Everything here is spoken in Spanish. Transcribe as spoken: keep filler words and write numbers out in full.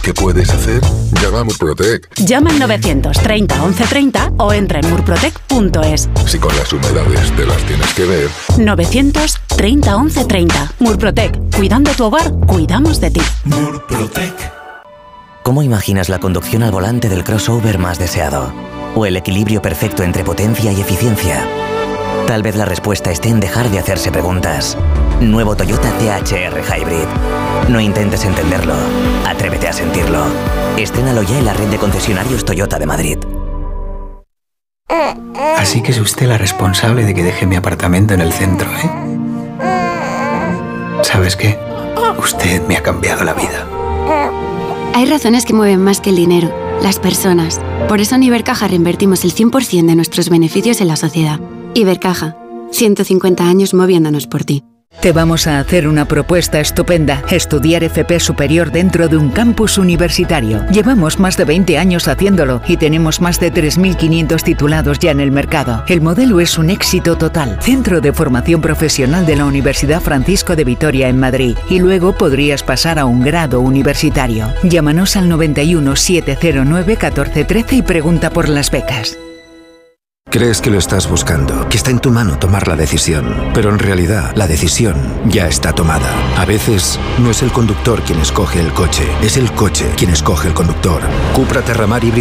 ¿Qué puedes hacer? Llama a Murprotec. Llama al novecientos treinta once treinta o entra en murprotec punto es. Si con las humedades te las tienes que ver. novecientos treinta once treinta. Murprotec. Cuidando tu hogar, cuidamos de ti. Murprotec. ¿Cómo imaginas la conducción al volante del crossover más deseado? ¿O el equilibrio perfecto entre potencia y eficiencia? Tal vez la respuesta esté en dejar de hacerse preguntas. Nuevo Toyota T H R Hybrid. No intentes entenderlo. Atrévete a sentirlo. Estrénalo ya en la red de concesionarios Toyota de Madrid. Así que es usted la responsable de que deje mi apartamento en el centro, ¿eh? ¿Sabes qué? Usted me ha cambiado la vida. Hay razones que mueven más que el dinero, las personas. Por eso en Ibercaja reinvertimos el cien por ciento de nuestros beneficios en la sociedad. Ibercaja, ciento cincuenta años moviéndonos por ti. Te vamos a hacer una propuesta estupenda. Estudiar F P superior dentro de un campus universitario. Llevamos más de veinte años haciéndolo y tenemos más de tres mil quinientos titulados ya en el mercado. El modelo es un éxito total. Centro de formación profesional de la Universidad Francisco de Vitoria en Madrid. Y luego podrías pasar a un grado universitario. Llámanos al noventa y uno, setecientos nueve, catorce trece y pregunta por las becas. Crees que lo estás buscando, que está en tu mano tomar la decisión, pero en realidad la decisión ya está tomada. A veces no es el conductor quien escoge el coche, es el coche quien escoge el conductor. Cupra Terramar híbrido